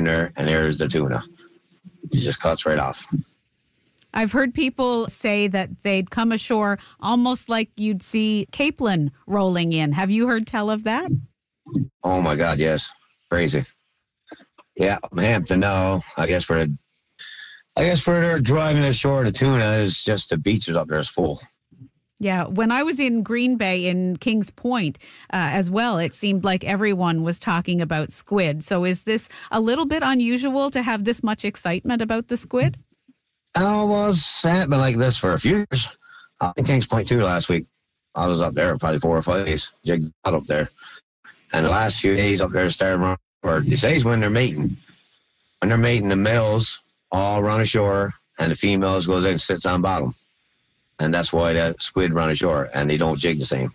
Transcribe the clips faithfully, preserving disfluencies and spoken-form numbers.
down there, and there's the tuna. It just cuts right off. I've heard people say that they'd come ashore almost like you'd see capelin rolling in. Have you heard tell of that? Oh, my God, yes. Crazy. Yeah, Hampton, no. I guess for the, I guess for their driving ashore, the tuna is just the beaches up there is full. Yeah, when I was in Green Bay in Kings Point uh, as well, it seemed like everyone was talking about squid. So is this a little bit unusual to have this much excitement about the squid? I was, it had been like this for a few years. Uh, in Kings Point, too, last week. I was up there probably four or five days, jigged out up there. And the last few days up there started running, or they say when they're mating. When they're mating, the males all run ashore, and the females goes in and sits on bottom. And that's why the squid run ashore, and they don't jig the same.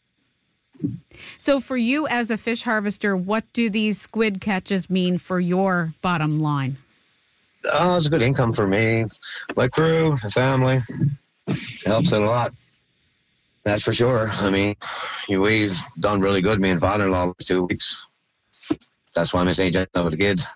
So for you as a fish harvester, what do these squid catches mean for your bottom line? Oh, it's a good income for me, my crew, the family. It helps it a lot. That's for sure. I mean, we've done really good, me and father-in-law, last two weeks. That's why Miss Agent with the kids.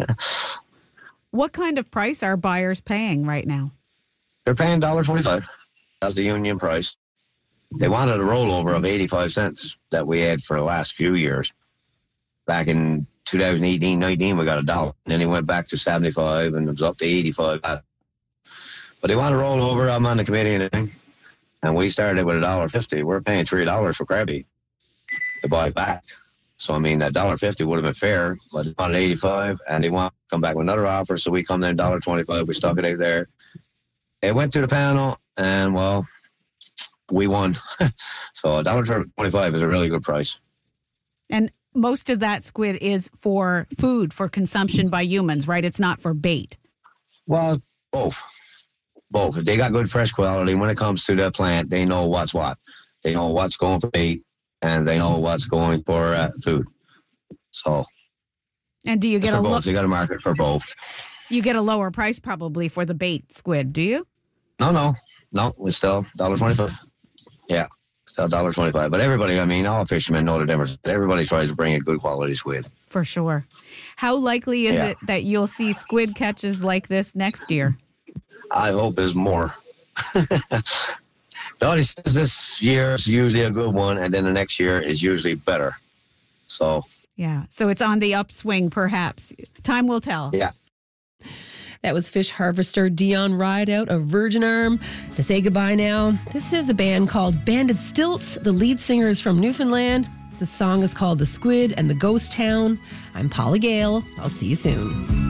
What kind of price are buyers paying right now? They're paying one dollar twenty-five. That's the union price. They wanted a rollover of eighty-five cents that we had for the last few years. Back in two thousand eighteen nineteen, we got a dollar. And then he went back to seventy-five, and it was up to eighty-five. But they want a rollover. I'm on the committee and everything. And we started with a dollar fifty. We're paying three dollars for crabby to buy back. So, I mean, that one dollar fifty would have been fair, but they wanted eighty-five, and they want to come back with another offer. So we come there one dollar twenty-five. We stuck it out there. It went to the panel, and, well, we won. So one dollar twenty-five is a really good price. And most of that squid is for food, for consumption by humans, right? It's not for bait. Well, both. Both. If they got good fresh quality, when it comes to the plant, they know what's what. They know what's going for bait, and they know what's going for uh, food. So, and do you get a lo- look? You got a market for both. You get a lower price probably for the bait squid, do you? No, no, no. It's still one dollar twenty-five. Yeah, still one dollar twenty-five. But everybody, I mean, all fishermen know the difference. Everybody tries to bring a good quality squid. For sure. How likely is yeah. it that you'll see squid catches like this next year? I hope there's more. Donnie says this year is usually a good one, and then the next year is usually better. So yeah, so it's on the upswing, perhaps. Time will tell. Yeah. That was fish harvester Dion Rideout of Virgin Arm. To say goodbye now, this is a band called Banded Stilts. The lead singer is from Newfoundland. The song is called The Squid and the Ghost Town. I'm Paula Gale. I'll see you soon.